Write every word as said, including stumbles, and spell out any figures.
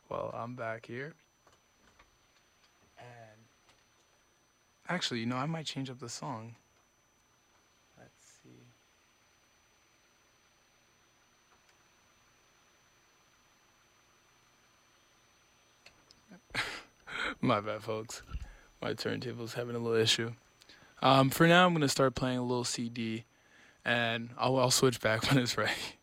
Well, I'm back here. And actually, you know, I might change up the song. Let's see. My bad, folks. My turntable's having a little issue. Um, for now, I'm gonna start playing a little C D, and I'll, I'll switch back when it's ready.